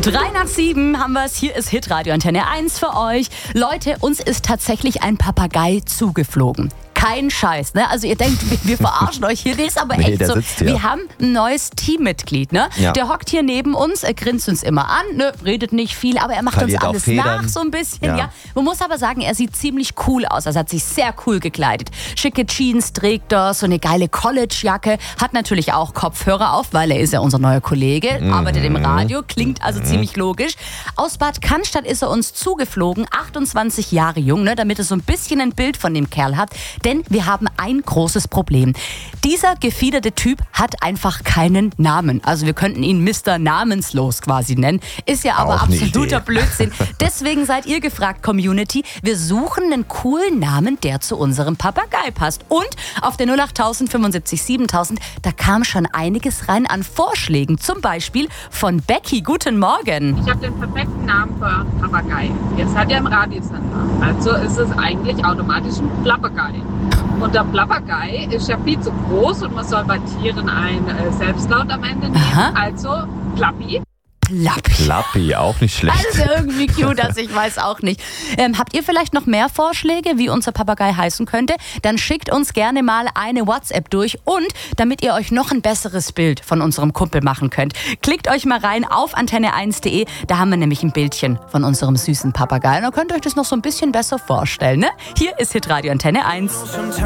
6:03 haben wir es. Hier ist Hitradio Antenne 1 für euch. Leute, uns ist tatsächlich ein Papagei zugeflogen. Kein Scheiß, ne? Also ihr denkt, wir verarschen euch hier, das ist aber echt so. Wir haben ein neues Teammitglied, ne? Ja. Der hockt hier neben uns, er grinst uns immer an, ne? Redet nicht viel, aber er macht uns alles nach so ein bisschen, ja. Man muss aber sagen, er sieht ziemlich cool aus, also hat sich sehr cool gekleidet. Schicke Jeans trägt er, so eine geile College-Jacke, hat natürlich auch Kopfhörer auf, weil er ist ja unser neuer Kollege, arbeitet im Radio, klingt also ziemlich logisch. Aus Bad Cannstatt ist er uns zugeflogen, 28 Jahre jung, ne? Damit ihr so ein bisschen ein Bild von dem Kerl habt. Denn wir haben ein großes Problem. Dieser gefiederte Typ hat einfach keinen Namen. Also wir könnten ihn Mr. Namenslos quasi nennen. Ist ja aber absoluter Blödsinn. Deswegen seid ihr gefragt, Community. Wir suchen einen coolen Namen, der zu unserem Papagei passt. Und auf der 08000 75 7000, da kam schon einiges rein an Vorschlägen. Zum Beispiel von Becky. Guten Morgen. Ich habe den perfekten Namen für einen Papagei. Jetzt hat er im Radiosender. Also ist es eigentlich automatisch ein Plapagei. Und der Plapagei ist ja viel zu groß und man soll bei Tieren ein Selbstlaut am Ende nehmen. Aha. Also Plappi. Plappi, auch nicht schlecht. Also irgendwie cute, also ich weiß auch nicht. Habt ihr vielleicht noch mehr Vorschläge, wie unser Papagei heißen könnte? Dann schickt uns gerne mal eine WhatsApp durch und damit ihr euch noch ein besseres Bild von unserem Kumpel machen könnt, klickt euch mal rein auf antenne1.de, da haben wir nämlich ein Bildchen von unserem süßen Papagei und dann könnt ihr euch das noch so ein bisschen besser vorstellen, ne? Hier ist Hitradio Antenne 1.